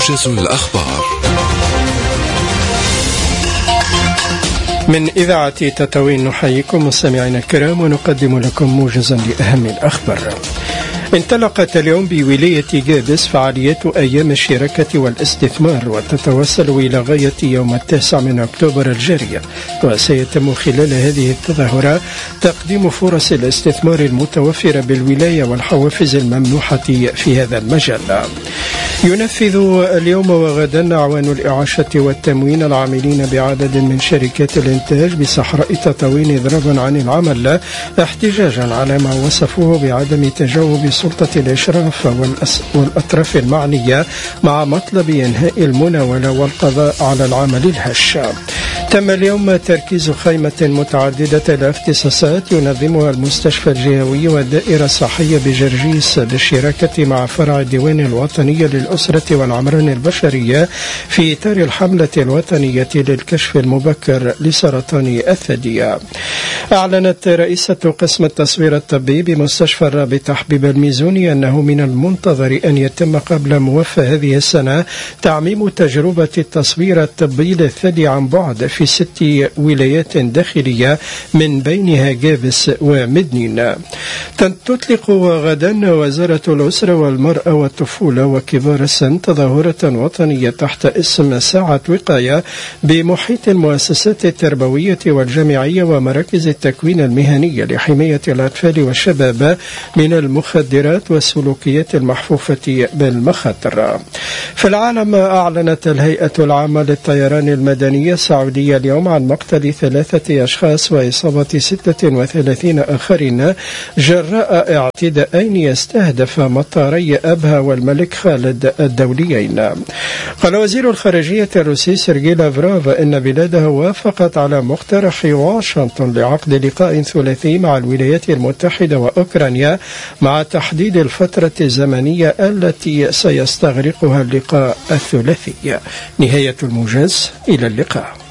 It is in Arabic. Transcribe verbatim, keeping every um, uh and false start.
موجز الأخبار من إذاعة تطاوين. نحييكم مستمعينا الكرام ونقدم لكم موجزا لأهم الأخبار. انطلقت اليوم بولاية جابس فعاليات أيام الشراكة والاستثمار، وتتوصل إلى غاية يوم التاسع من أكتوبر الجارية، وسيتم خلال هذه التظاهرة تقديم فرص الاستثمار المتوفرة بالولاية والحوافز الممنوحة في هذا المجال. ينفذ اليوم وغدا أعوان الإعاشة والتموين العاملين بعدد من شركات الإنتاج بصحراء تطاوين ضربا عن العمل، احتجاجا على ما وصفوه بعدم تجاوب سلطة الإشراف والأطراف المعنية مع مطلب إنهاء المناولة والقضاء على العمل الهش. تم اليوم تركيز خيمة متعددة الاختصاصات ينظمها المستشفى الجهوي والدائرة الصحية بجرجيس بالشراكة مع فرع الديوان الوطني للأسرة والعمران البشرية في إطار الحملة الوطنية للكشف المبكر لسرطان الثدي. أعلنت رئيسة قسم التصوير الطبي بمستشفى الرابط حبيب الميزوني أنه من المنتظر أن يتم قبل موفى هذه السنة تعميم تجربة التصوير الطبي للثدي عن بعد في ست ولايات داخلية من بينها جابس ومدنين. تطلق غدا وزارة الأسرة والمرأة والطفولة وكبار السن تظاهرة وطنية تحت اسم ساعة وقاية بمحيط المؤسسات التربوية والجامعية ومراكز التكوين المهنية لحماية الأطفال والشباب من المخدرات والسلوكيات المحفوفة بالمخاطر. في العالم، أعلنت الهيئة العامة للطيران المدني السعودية اليوم عن مقتل ثلاثة أشخاص وإصابة ستة وثلاثين آخرين جراء اعتداءين يستهدف مطاري أبها والملك خالد الدوليين. قال وزير الخارجية الروسي سيرجي لافروف إن بلاده وافقت على مقترح واشنطن لعقد لقاء ثلاثي مع الولايات المتحدة وأوكرانيا مع تحديد الفترة الزمنية التي سيستغرقها اللقاء الثلاثي. نهاية الموجز، إلى اللقاء.